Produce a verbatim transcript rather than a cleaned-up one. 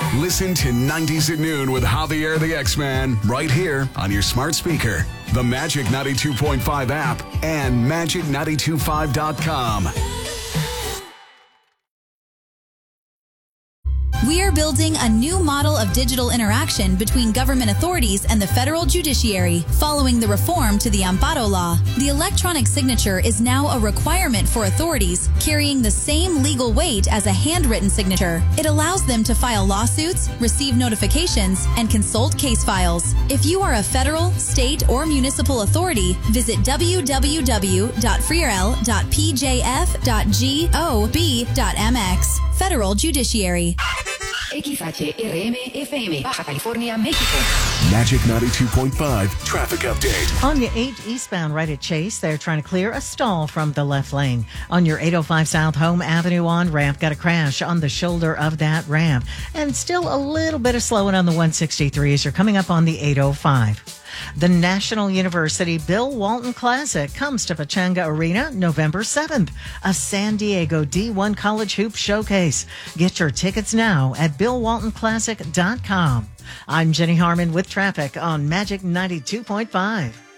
Listen to nineties at Noon with Javier the X-Man right here on your smart speaker, the Magic ninety-two point five app, and magic nine two five dot com. We are building a new model of digital interaction between government authorities and the federal judiciary following the reform to the Amparo Law. The electronic signature is now a requirement for authorities, carrying the same legal weight as a handwritten signature. It allows them to file lawsuits, receive notifications, and consult case files. If you are a federal, state, or municipal authority, visit w w w dot freerl dot p j f dot gov dot m x. Federal Judiciary. X H R M F M, Baja California, Mexico. Magic ninety-two point five traffic update. On your eight eastbound right at Chase, they're trying to clear a stall from the left lane. On your eight oh five South Home Avenue on ramp, got a crash on the shoulder of that ramp. And still a little bit of slowing on the one sixty-three as you're coming up on the eight oh five. The National University Bill Walton Classic comes to Pechanga Arena November seventh, a San Diego D one college hoop showcase. Get your tickets now at bill walton classic dot com. I'm Jenny Harmon with traffic on Magic ninety-two point five.